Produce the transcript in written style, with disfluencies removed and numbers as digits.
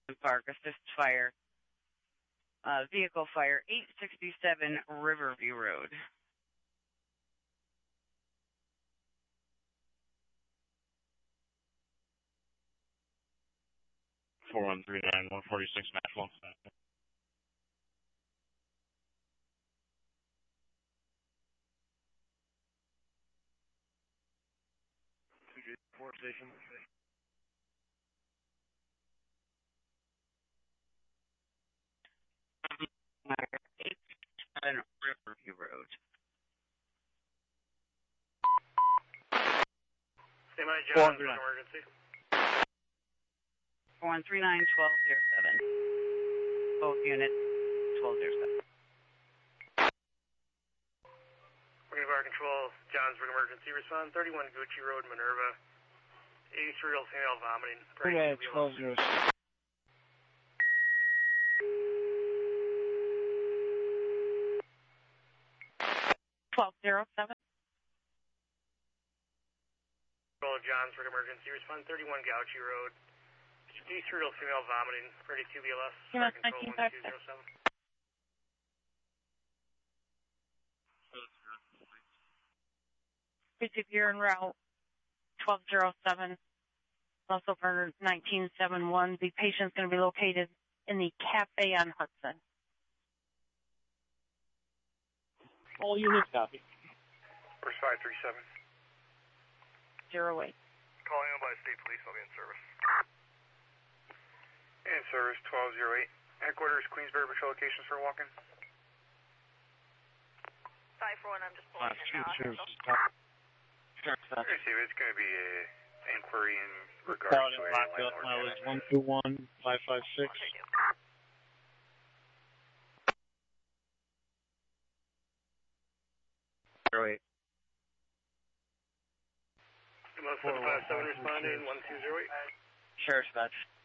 Park, assist fire, vehicle fire, 867 Riverview Road. (4139) 146 Maxwell. 4 station. Fire, 867 Riverview Road. Stay by, John, emergency. 4139 1207. Both units 1207. Marine Fire Control, Johnsburg emergency. Respond 31 Gucci Road, Minerva. 83-year-old female vomiting. 1207. 1207. Johnsburg emergency. Respond 31 Gauchi Road. 83-year-old female vomiting. Ready to BLS. Fire Control 1207. You're en route 1207. Also for 1971. The patient's going to be located in the cafe on Hudson. All units copy. First 537. 08. Calling on by State Police, I'll be in service. In service, 1208. Headquarters, Queensbury Patrol locations for walk-in. 541, I'm just pulling in now. It's going to be an inquiry in regards to a landlord. Mileage 121556. Right. 757 responding, 1208. Sheriff's Badge.